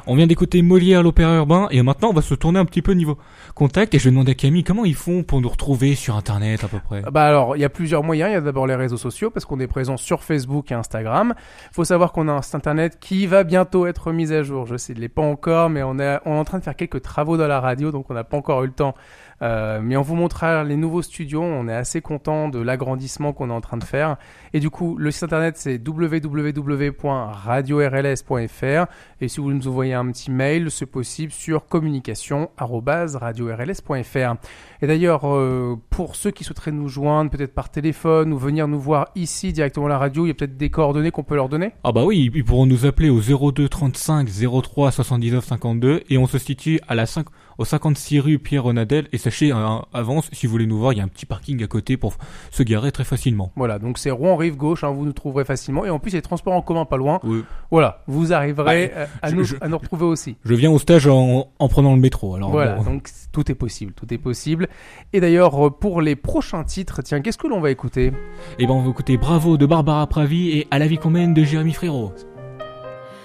On vient d'écouter Molière, l'opéra urbain, et maintenant on va se tourner un petit peu niveau contact, et je vais demander à Camille comment ils font pour nous retrouver sur internet à peu près. Bah alors, il y a plusieurs moyens. Il y a d'abord les réseaux sociaux, parce qu'on est présent sur Facebook et Instagram. Faut savoir qu'on a un site internet qui va bientôt être mis à jour. Je sais, il l'est pas encore, mais on est en train de faire quelques travaux dans la radio, donc on n'a pas encore eu le temps. Mais on vous montrera les nouveaux studios. On est assez content de l'agrandissement qu'on est en train de faire. Et du coup, le site internet c'est www.radiorls.fr. Et si vous nous envoyez un petit mail, c'est possible sur communication@radiorls.fr. Et d'ailleurs, pour ceux qui souhaiteraient nous joindre, peut-être par téléphone ou venir nous voir ici directement à la radio, il y a peut-être des coordonnées qu'on peut leur donner. Ah bah oui, ils pourront nous appeler au 02 35 03 79 52 et on se situe à au 56 rue Pierre Renadel. Et sachez, avance, si vous voulez nous voir, il y a un petit parking à côté pour se garer très facilement. Voilà, donc c'est Rouen rive gauche, vous nous trouverez facilement. Et en plus, il y a des transports en commun pas loin. Oui. Voilà, vous arriverez à nous retrouver aussi. Je viens au stage en prenant le métro. Alors voilà, bon. Donc tout est possible. Et d'ailleurs, pour les prochains titres, tiens, qu'est-ce que l'on va écouter ? Eh ben, on va écouter Bravo de Barbara Pravi et À la vie qu'on mène de Jérémy Frérot.